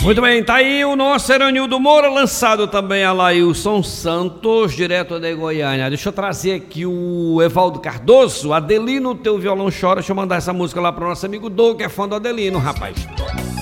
Muito bem, tá aí o nosso Eranildo Moura, lançado também a Lailson Santos, direto de Goiânia. Deixa eu trazer aqui o Evaldo Cardoso, Adelino, teu violão chora. Deixa eu mandar essa música lá pro nosso amigo Doug, que é fã do Adelino, rapaz.